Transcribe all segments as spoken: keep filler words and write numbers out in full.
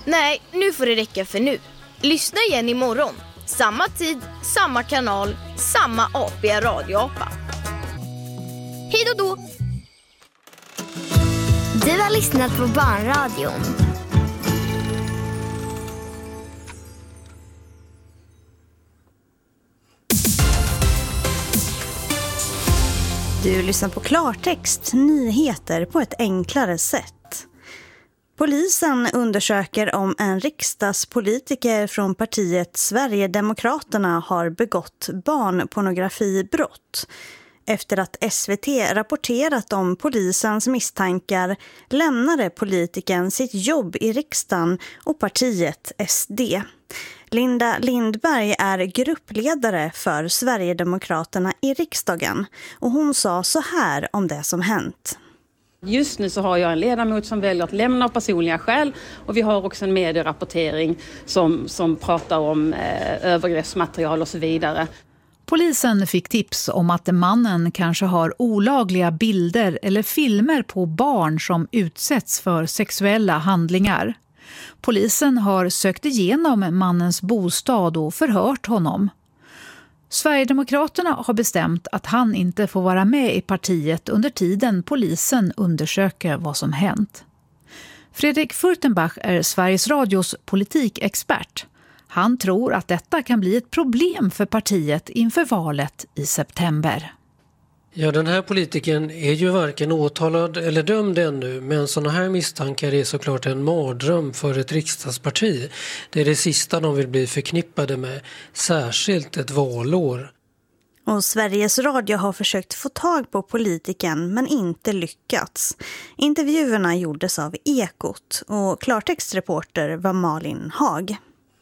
Nej, nu får det räcka för nu. Lyssna igen imorgon. Samma tid, samma kanal, samma apiga radioapa. Hej då då! Du har lyssnat på Barnradion. Du lyssnar på klartext, nyheter på ett enklare sätt. Polisen undersöker om en riksdagspolitiker från partiet Sverigedemokraterna har begått barnpornografibrott. Efter att S V T rapporterat om polisens misstankar lämnade politikern sitt jobb i riksdagen och partiet S D. Linda Lindberg är gruppledare för Sverigedemokraterna i riksdagen och hon sa så här om det som hänt. Just nu så har jag en ledamot som väljer att lämna av personliga skäl och vi har också en medierapportering som, som pratar om eh, övergreppsmaterial och så vidare. Polisen fick tips om att mannen kanske har olagliga bilder eller filmer på barn som utsätts för sexuella handlingar. Polisen har sökt igenom mannens bostad och förhört honom. Sverigedemokraterna har bestämt att han inte får vara med i partiet under tiden polisen undersöker vad som hänt. Fredrik Furtenbach är Sveriges Radios politikexpert. Han tror att detta kan bli ett problem för partiet inför valet i september. Ja, den här politikern är ju varken åtalad eller dömd ännu, men sådana här misstankar är såklart en mardröm för ett riksdagsparti. Det är det sista de vill bli förknippade med, särskilt ett valår. Och Sveriges Radio har försökt få tag på politikern men inte lyckats. Intervjuerna gjordes av Ekot och klartextreporter var Malin Hag.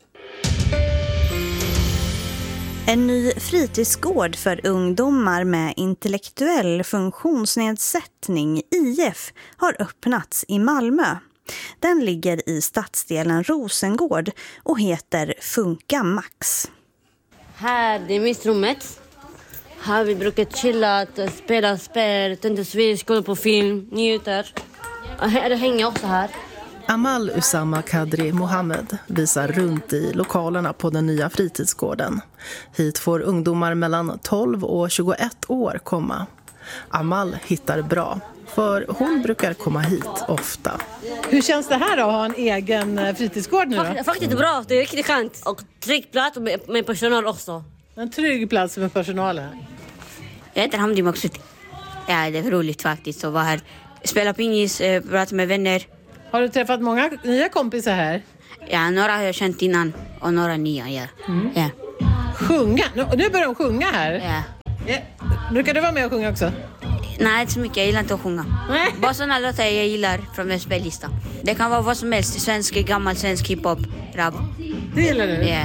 En ny fritidsgård för ungdomar med intellektuell funktionsnedsättning, I F, har öppnats i Malmö. Den ligger i stadsdelen Rosengård och heter Funka Max. Här är mistrummet. Här vi brukar chilla, spela spel, tända svis, kolla på film, njuter. Det hänger också här. Amal Usama Kadri Mohammed visar runt i lokalerna på den nya fritidsgården. Hit får ungdomar mellan tolv och tjugoett år komma. Amal hittar bra, för hon brukar komma hit ofta. Hur känns det här då, att ha en egen fritidsgård nu då? Faktiskt, faktiskt bra, det är riktigt skönt. Och trygg plats med, med personal också. En trygg plats med personalen. Jag heter Hamdi Maksut. Ja, det är roligt faktiskt att vara här. Spela pingis, prata med vänner. Har du träffat många nya kompisar här? Ja, några har jag känt innan och några nya, ja. Mm. ja. Sjunga? Nu, nu börjar de sjunga här? Ja. ja. Brukar du vara med och sjunga också? Nej, inte så mycket. Jag gillar inte att sjunga. Nej. Bara sådana låtar jag gillar från min spellista. Det kan vara vad som helst. Svensk, gammal svensk hiphop, rap. Det gillar du? Ja.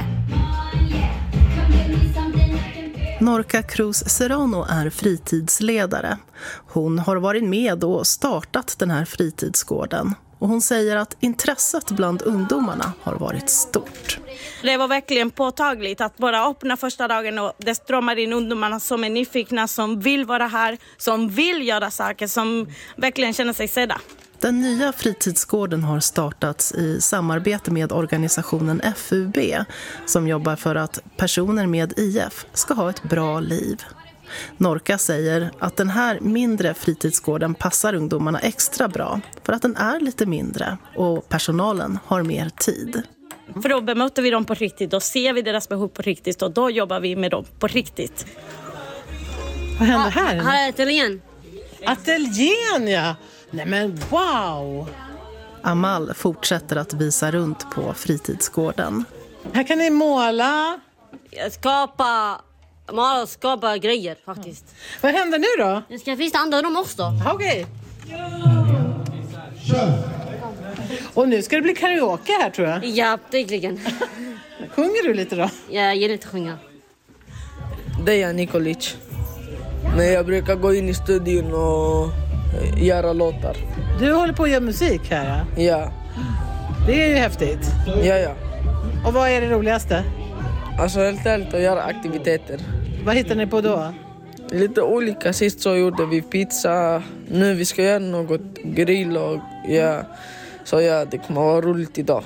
Norca Cruz Serrano är fritidsledare. Hon har varit med och startat den här fritidsgården. Och hon säger att intresset bland ungdomarna har varit stort. Det var verkligen påtagligt att bara öppna första dagen och det strömmar in ungdomarna som är nyfikna, som vill vara här, som vill göra saker, som verkligen känner sig sedda. Den nya fritidsgården har startats i samarbete med organisationen F U B som jobbar för att personer med I F ska ha ett bra liv. Norca säger att den här mindre fritidsgården passar ungdomarna extra bra för att den är lite mindre och personalen har mer tid. För då bemöter vi dem på riktigt, då ser vi deras behov på riktigt och då jobbar vi med dem på riktigt. Vad händer här? Här är ateljén. Ateljén, ja! Nej men wow! Amal fortsätter att visa runt på fritidsgården. Här kan ni måla. Skapa, måla och skapa grejer faktiskt. Ja. Vad händer nu då? Det ska finnas andra rum också. Okej. Okay. Och nu ska det bli karaoke här tror jag. Ja, tydligen. Sjunger du lite då? Ja, jag gillar inte att sjunga. Dejan Nikolic. Men jag brukar gå in i studion och göra låtar. Du håller på att göra musik här? Ja. ja. Det är ju häftigt. Ja, ja. Och vad är det roligaste? Alltså helt ärligt att göra aktiviteter. Vad hittar ni på då? Lite olika. Sist så gjorde vi pizza. Nu vi ska göra något grill och ja. Så ja, det kommer vara roligt idag.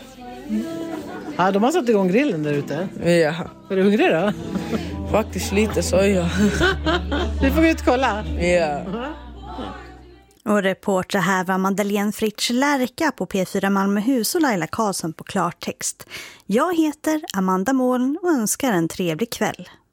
Ja, de har satt igång grillen där ute. Ja. Är du hungrig då? Faktiskt lite så, ja. Vi får gå ut och kolla. Ja. Och reporter här var Madeleine Fritsch Lärka på P fyra Malmöhus och Laila Karlsson på klartext. Jag heter Amanda Måln och önskar en trevlig kväll.